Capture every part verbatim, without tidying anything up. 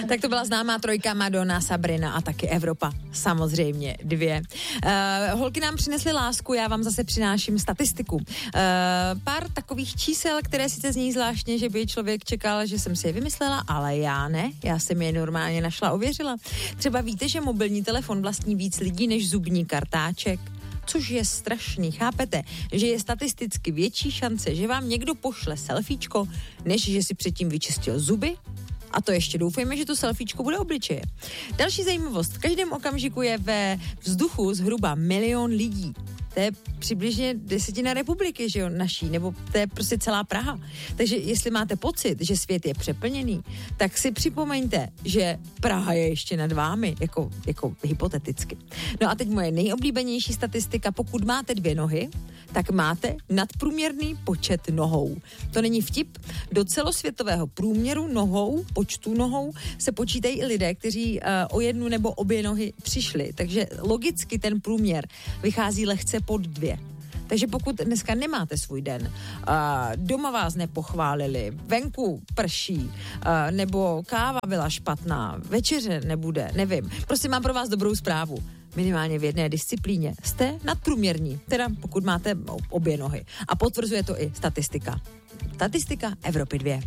Tak to byla známá trojka Madonna, Sabrina a taky Evropa. Samozřejmě dvě. Uh, holky nám přinesly lásku, já vám zase přináším statistiku. Uh, pár takových čísel, které sice zní zvláštně, že by člověk čekal, že jsem si je vymyslela, ale já ne. Já jsem je normálně našla, ověřila. Třeba víte, že mobilní telefon vlastní víc lidí než zubní kartáček? Což je strašný, chápete? Že je statisticky větší šance, že vám někdo pošle selfiečko, než že si předtím vyčistil zuby? A to ještě doufejme, že to selfiečko bude obličeje. Další zajímavost. V každém okamžiku je ve vzduchu zhruba milion lidí. To je přibližně desetina republiky, že jo, naší, nebo to je prostě celá Praha. Takže jestli máte pocit, že svět je přeplněný, tak si připomeňte, že Praha je ještě nad vámi, jako, jako hypoteticky. No a teď moje nejoblíbenější statistika, pokud máte dvě nohy, tak máte nadprůměrný počet nohou. To není vtip. Do celosvětového průměru nohou, počtu nohou, se počítají i lidé, kteří uh, o jednu nebo obě nohy přišli. Takže logicky ten průměr vychází lehce pod dvě. Takže pokud dneska nemáte svůj den, uh, doma vás nepochválili, venku prší, uh, nebo káva byla špatná, večeře nebude, nevím. Prostě mám pro vás dobrou zprávu. Minimálně v jedné disciplíně jste nadprůměrní, teda pokud máte obě nohy. A potvrzuje to i statistika. Statistika Evropy dvě.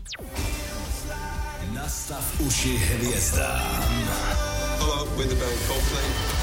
Nastav uši hvězdám. Hello, with the bell Coldplay.